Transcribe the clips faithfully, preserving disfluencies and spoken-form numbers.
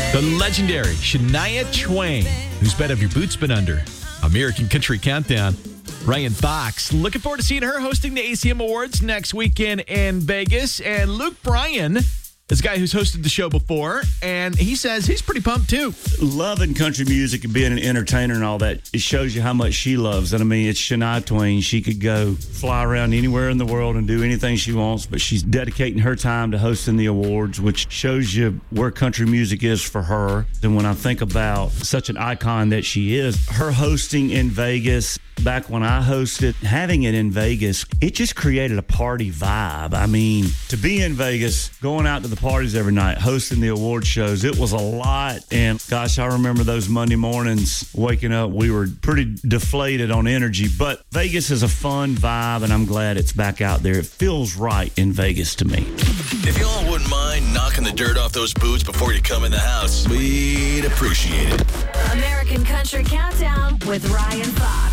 The legendary Shania Twain. Whose bed have your boots been under? American Country Countdown. Ryan Fox. Looking forward to seeing her hosting the A C M Awards next weekend in Vegas. And Luke Bryan is a guy who's hosted the show before, and he says he's pretty pumped, too. Loving country music and being an entertainer and all that, it shows you how much she loves it. I mean, it's Shania Twain. She could go fly around anywhere in the world and do anything she wants, but she's dedicating her time to hosting the awards, which shows you where country music is for her. And when I think about such an icon that she is, her hosting in Vegas, back when I hosted, having it in Vegas, it just created a party vibe. I mean, to be in Vegas, going out to the parties every night, hosting the award shows, it was a lot. And gosh, I remember those Monday mornings waking up, we were pretty deflated on energy. But Vegas is a fun vibe, and I'm glad it's back out there. It feels right in Vegas to me. If y'all wouldn't mind knocking the dirt off those boots before you come in the house, we'd appreciate it. American Country Countdown with Ryan Fox.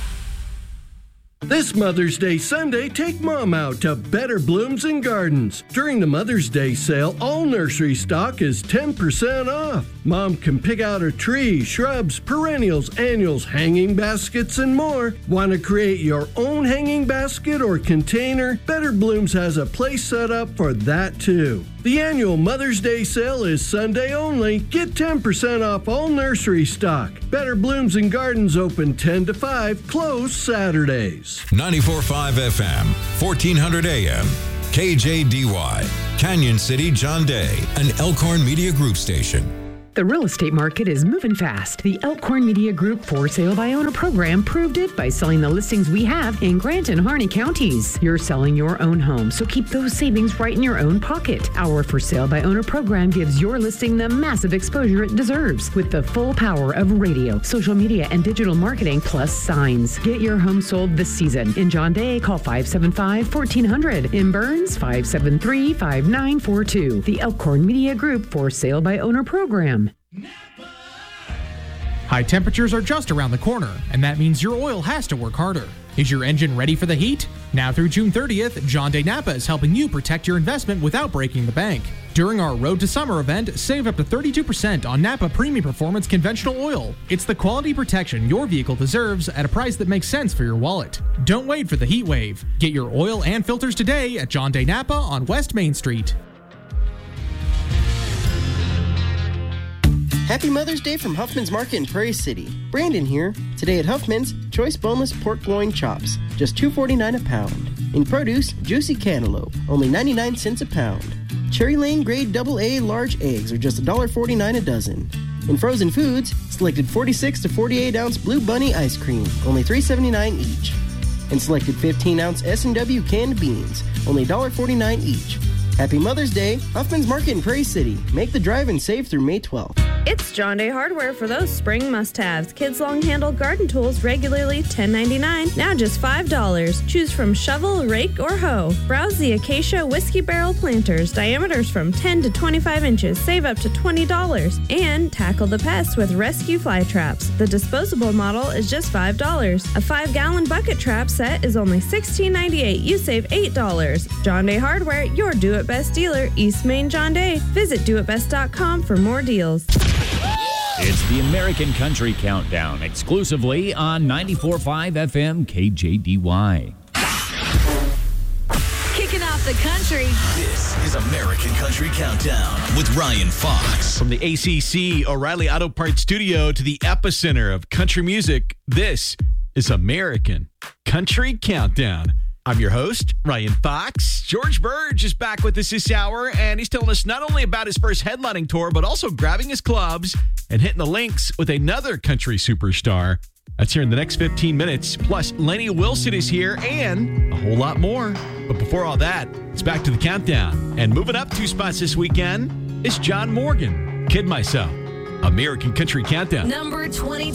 This Mother's Day Sunday, take Mom out to Better Blooms and Gardens. During the Mother's Day sale, all nursery stock is ten percent off. Mom can pick out her trees, shrubs, perennials, annuals, hanging baskets, and more. Want to create your own hanging basket or container? Better Blooms has a place set up for that too. The annual Mother's Day sale is Sunday only. Get ten percent off all nursery stock. Better Blooms and Gardens open ten to five, closed Saturdays. ninety-four point five F M, fourteen hundred A M, K J D Y, Canyon City, John Day, an Elkhorn Media Group station. The real estate market is moving fast. The Elkhorn Media Group For Sale by Owner program proved it by selling the listings we have in Grant and Harney counties. You're selling your own home, so keep those savings right in your own pocket. Our For Sale by Owner program gives your listing the massive exposure it deserves with the full power of radio, social media, and digital marketing plus signs. Get your home sold this season. In John Day, call five seven five, one four zero zero. In Burns, five seven three, five nine four two. The Elkhorn Media Group For Sale by Owner program. High temperatures are just around the corner, and that means your oil has to work harder. Is your engine ready for the heat? Now through June thirtieth, John Day Napa is helping you protect your investment without breaking the bank. During our Road to Summer event, save up to thirty-two percent on Napa Premium Performance Conventional Oil. It's the quality protection your vehicle deserves at a price that makes sense for your wallet. Don't wait for the heat wave. Get your oil and filters today at John Day Napa on West Main Street. Happy Mother's Day from Huffman's Market in Prairie City. Brandon here. Today at Huffman's, choice boneless pork loin chops, just two dollars and forty-nine cents a pound. In produce, juicy cantaloupe, only ninety-nine cents a pound. Cherry Lane grade double A large eggs are just one dollar and forty-nine cents a dozen. In frozen foods, selected forty-six to forty-eight ounce Blue Bunny ice cream, only three dollars and seventy-nine cents each. And selected fifteen ounce S and W canned beans, only one dollar and forty-nine cents each. Happy Mother's Day, Huffman's Market in Prairie City. Make the drive and save through May twelfth. It's John Day Hardware for those spring must-haves. Kids' long-handled garden tools regularly ten ninety-nine, now just five dollars. Choose from shovel, rake, or hoe. Browse the Acacia Whiskey Barrel planters, diameters from ten to twenty-five inches. Save up to twenty dollars. And tackle the pests with Rescue Fly Traps. The disposable model is just five dollars. A five-gallon bucket trap set is only sixteen ninety-eight. You save eight dollars. John Day Hardware, your do-it-best dealer, East Main John Day. Visit do it best dot com for more deals. It's the American Country Countdown, exclusively on ninety-four point five F M K J D Y. Kicking off the country. This is American Country Countdown with Ryan Fox. From the A C C O'Reilly Auto Parts studio to the epicenter of country music, this is American Country Countdown. I'm your host, Ryan Fox. George Burge is back with us this hour, and he's telling us not only about his first headlining tour, but also grabbing his clubs and hitting the links with another country superstar. That's here in the next fifteen minutes. Plus, Lenny Wilson is here and a whole lot more. But before all that, it's back to the countdown. And moving up two spots this weekend is John Morgan. Kid Myself. American Country Countdown. Number twenty-two.